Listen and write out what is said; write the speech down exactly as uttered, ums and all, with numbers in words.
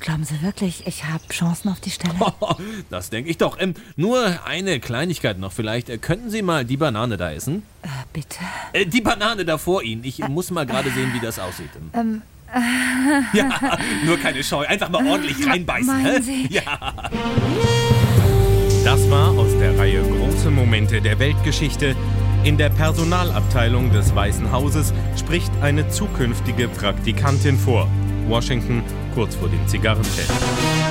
glauben Sie wirklich, ich habe Chancen auf die Stelle? Das denke ich doch. Ähm, nur eine Kleinigkeit noch vielleicht. Äh, könnten Sie mal die Banane da essen? Äh, bitte? Äh, die Banane da vor Ihnen. Ich äh, muss mal gerade sehen, wie das aussieht. Ähm, Ja, nur keine Scheu. Einfach mal ordentlich reinbeißen. Meinen hä? Sie? Ja. Das war aus der Reihe Große Momente der Weltgeschichte. In der Personalabteilung des Weißen Hauses spricht eine zukünftige Praktikantin vor. Washington, kurz vor dem Zigarrenfest.